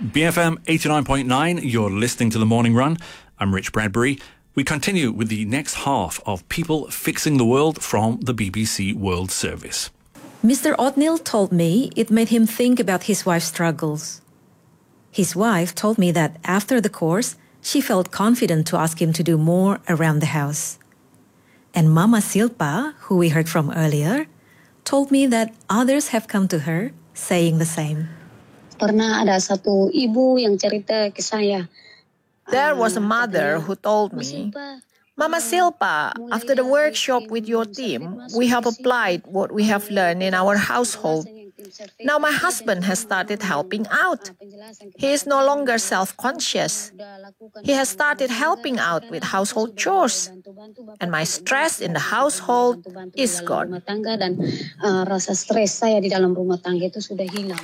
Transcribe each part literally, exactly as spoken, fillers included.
B F M eighty-nine point nine, you're listening to The Morning Run. I'm Rich Bradbury. We continue with the next half of People Fixing the World from the B B C World Service. Mister O'Neill told me it made him think about his wife's struggles. His wife told me that after the course, she felt confident to ask him to do more around the house. And Mama Silpa, who we heard from earlier, told me that others have come to her saying the same. Pernah ada satu ibu yang cerita ke saya. There was a mother who told me, Mama Silpa, after the workshop with your team, we have applied what we have learned in our household. Now my husband has started helping out. He is no longer self-conscious. He has started helping out with household chores. And my stress in the household is gone. Dan uh, rasa stres saya di dalam rumah tangga itu sudah hilang.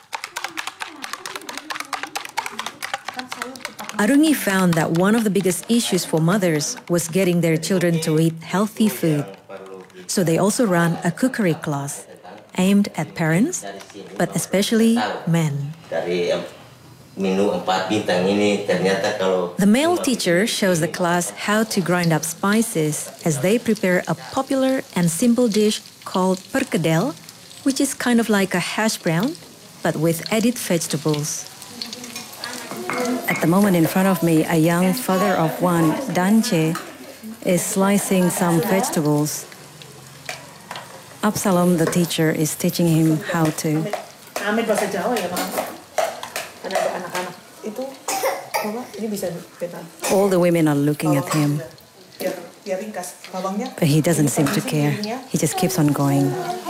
Arungi found that one of the biggest issues for mothers was getting their children to eat healthy food. So they also run a cookery class aimed at parents, but especially men. The male teacher shows the class how to grind up spices as they prepare a popular and simple dish called perkedel, which is kind of like a hash brown, but with added vegetables. At the moment in front of me, a young father of one, Danche, is slicing some vegetables. Absalom, the teacher, is teaching him how to. All the women are looking at him, but he doesn't seem to care. He just keeps on going.